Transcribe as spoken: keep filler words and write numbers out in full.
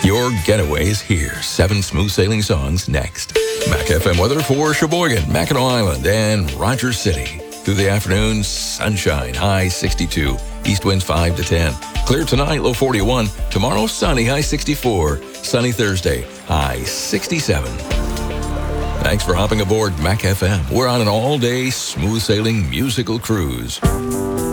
Your getaway is here. Seven smooth sailing songs next. Mac F M weather for Sheboygan, Mackinac Island, and Rogers City. Through the afternoon, sunshine, high sixty-two. East winds five to ten. Clear tonight, low forty-one. Tomorrow, sunny, high sixty-four. Sunny Thursday, high sixty-seven. Thanks for hopping aboard Mac F M. We're on an all-day smooth sailing musical cruise.